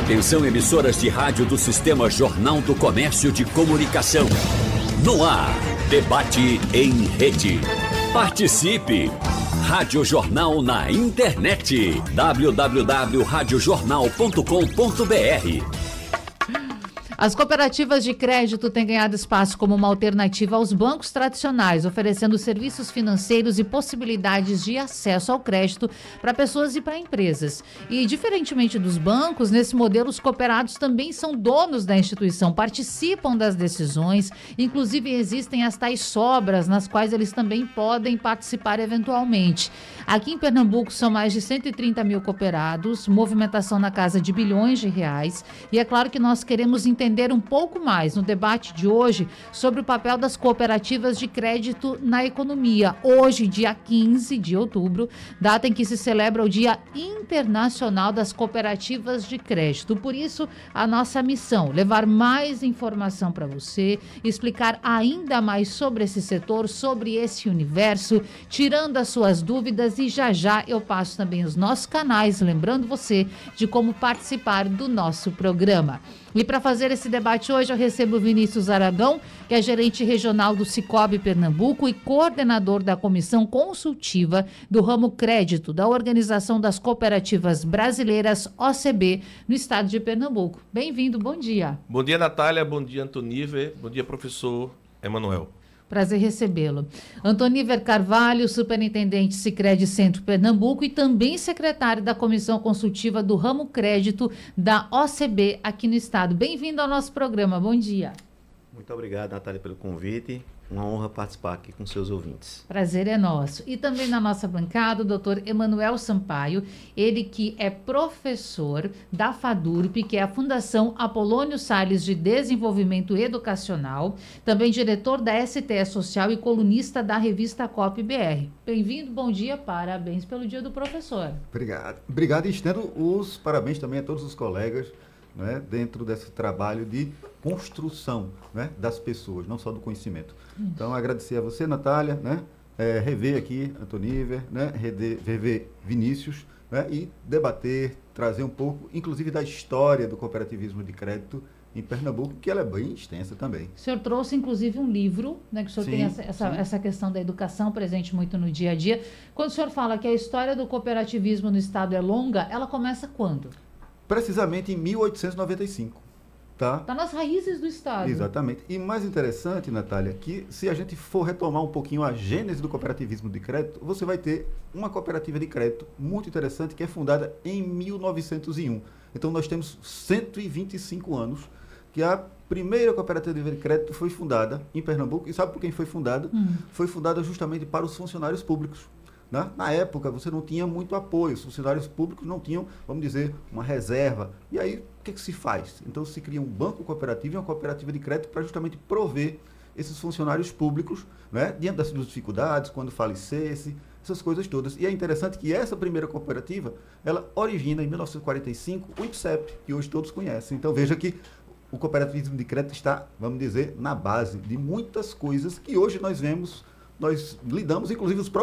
Atenção, emissoras de rádio do Sistema Jornal do Comércio de Comunicação. No ar, debate em rede. Participe! Rádio Jornal na internet. www.radiojornal.com.br. As cooperativas de crédito têm ganhado espaço como uma alternativa aos bancos tradicionais, oferecendo serviços financeiros e possibilidades de acesso ao crédito para pessoas e para empresas. E, diferentemente dos bancos, nesse modelo, os cooperados também são donos da instituição, participam das decisões, inclusive existem as tais sobras, nas quais eles também podem participar eventualmente. Aqui em Pernambuco são mais de 130 mil cooperados, movimentação na casa de bilhões de reais, e é claro que nós queremos entender um pouco mais no debate de hoje sobre o papel das cooperativas de crédito na economia. Hoje, dia 15 de outubro, data em que se celebra o Dia Internacional das Cooperativas de Crédito. Por isso, a nossa missão, levar mais informação para você, explicar ainda mais sobre esse setor, sobre esse universo, tirando as suas dúvidas, e já eu passo também os nossos canais, lembrando você de como participar do nosso programa. E para fazer esse debate hoje, eu recebo o Vinícius Aragão, que é gerente regional do Sicoob Pernambuco e coordenador da Comissão Consultiva do Ramo Crédito da Organização das Cooperativas Brasileiras, OCB, no estado de Pernambuco. Bem-vindo, bom dia. Bom dia, Natália, bom dia, Antoniver, bom dia, professor Emanuel. Prazer recebê-lo. Antoniver Carvalho, superintendente Sicredi Centro Pernambuco e também secretário da Comissão Consultiva do Ramo Crédito da OCB aqui no estado. Bem-vindo ao nosso programa, bom dia. Muito obrigado, Natália, pelo convite. Uma honra participar aqui com seus ouvintes. Prazer é nosso. E também na nossa bancada, o doutor Emanuel Sampaio, ele que é professor da FADURP, que é a Fundação Apolônio Salles de Desenvolvimento Educacional, também diretor da STE Social e colunista da revista COP BR. Bem-vindo, bom dia, parabéns pelo Dia do Professor. Obrigado e estendo os parabéns também a todos os colegas, né, dentro desse trabalho de construção, né, das pessoas, não só do conhecimento. Então, agradecer a você, Natália, né, rever aqui Antoniver, né, rever Vinícius, né, e debater, trazer um pouco, inclusive, da história do cooperativismo de crédito em Pernambuco, que ela é bem extensa também. O senhor trouxe, inclusive, um livro, né, que o senhor tem essa questão da educação presente muito no dia a dia. Quando o senhor fala que a história do cooperativismo no estado é longa, ela começa quando? Precisamente em 1895. Tá? Está nas raízes do estado. Exatamente. E mais interessante, Natália, que se a gente for retomar um pouquinho a gênese do cooperativismo de crédito, você vai ter uma cooperativa de crédito muito interessante que é fundada em 1901. Então nós temos 125 anos que a primeira cooperativa de crédito foi fundada em Pernambuco. E sabe por quem foi fundada? Foi fundada justamente para os funcionários públicos. Né? Na época, você não tinha muito apoio, os funcionários públicos não tinham, vamos dizer, uma reserva. E aí, o que se faz? Então, se cria um banco cooperativo e uma cooperativa de crédito para justamente prover esses funcionários públicos, né, diante das suas dificuldades, quando falecesse, essas coisas todas. E é interessante que essa primeira cooperativa, ela origina em 1945 o IPSEP, que hoje todos conhecem. Então, veja que o cooperativismo de crédito está, vamos dizer, na base de muitas coisas que hoje nós vemos, nós lidamos, inclusive os próprios